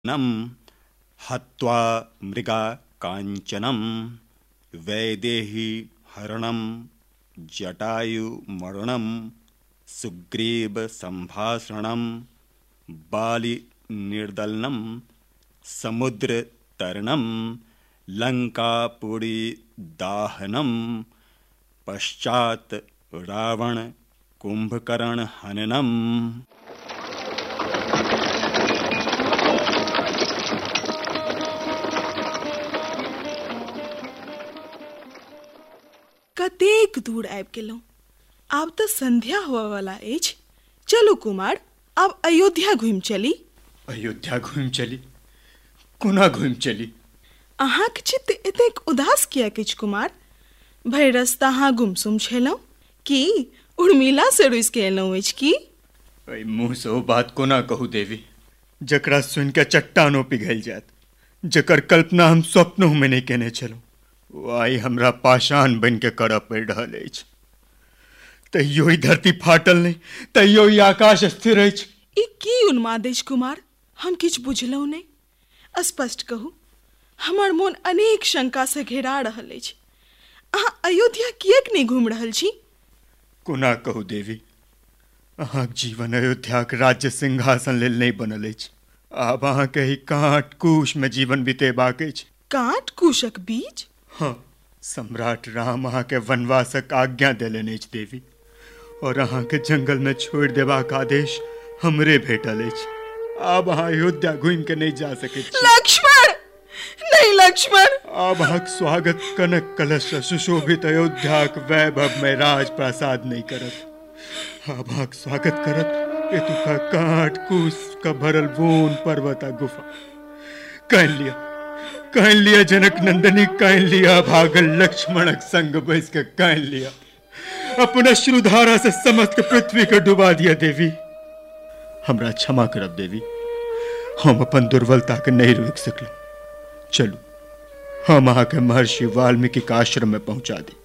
नं हत्वा मृगा काञ्चनं वैदेही हरणं जटायुमरणं सुग्रीवसम्भाषणं बालिनिर्दलनं समुद्रतरणं लङ्कापुरीदाहनं पश्चात् रावणकुम्भकर्णहननम्। कतेक दूर आबि गेलहुँ, आब तऽ संध्या होबऽ वाला अछि। चलू कुमार, आब अयोध्या घुमि चली। अयोध्या घुमि चली? कोना घुमि चली? अहाँक चित्त एतेक उदास किएक अछि कुमार? भरि रस्ता अहाँ गुमसुम छलहुँ कि उर्मिला से रुसि के एलहुँ अछि की? एहि मुँह से ओ बात कोना कहू देवी, जकरा सुनि के चट्टानो पिघलि जायत, जकर कल्पना हम स्वप्नों में नहि केने छलहुँ, ओ आइ हमरा पाषाण बनि के करऽ पड़ि रहल अछि। तैयो ई धरती फाटल नहि, तैयो ई आकाश स्थिर अछि। ई की उन्माद अछि कुमार? हम किछु बुझलहुँ नहि। स्पष्ट कहू, हमर मोन अनेक शंका से घेरा रहल अछि। अहाँ अयोध्या किएक नहि घुमि रहल छी? कोना कहू देवी, अहाँक जीवन अयोध्याक राज्य सिंहासन लेल नहि बनल अछि। आब अहाँके ही कांट कूश में जीवन बितेबाक अछि। कांट कूशक बीच? हाँ, सम्राट राम अहाँके वनवासक आज्ञा देलनि अछि देवी, और अहाँके जंगल में छोड़ि देबाक आदेश हमरे भेटल अछि। आब अहाँ अयोध्या घुमि के नहीं जा सकैत छी। लक्ष्मण! नहीं लक्ष्मण! आब अहाँक स्वागत कनक कलश से सुशोभित अयोध्याक वैभव में राज प्रासाद नहीं करत। आब अहाँक स्वागत करत एतुका कांट कूश का भरल वन पर्वत आ गुफा। कान लिया जनक नंदनी, कान लिया भागल लक्ष्मणक संग बैस के कान लिया। अपन अश्रुधारा से समस्त पृथ्वी के डुबा दिया देवी। हमरा क्षमा करब देवी, हम अपन दुर्बलता के नहीं रोक सकलहुँ। चलू, हम अहाँके महर्षि वाल्मीकि के आश्रम में पहुंचा दी।